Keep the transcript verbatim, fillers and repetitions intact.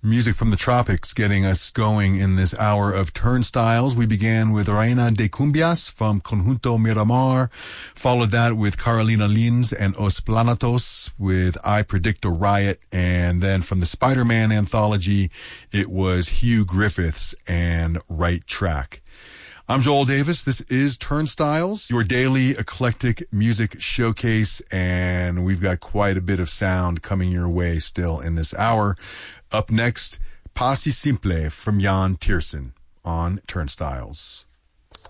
Music from the tropics getting us going in this hour of Turnstiles. We began with Reina de Cumbias from Conjunto Miramar, followed that with Carolina Lins and Os Planatos with I Predict a Riot, and then from the Spider-Man anthology, it was Hugh Griffiths and Right Track. I'm Joel Davis. This is Turnstiles, your daily eclectic music showcase, and we've got quite a bit of sound coming your way still in this hour. Up next, Passi Simple from Jan Tiersen on Turnstiles.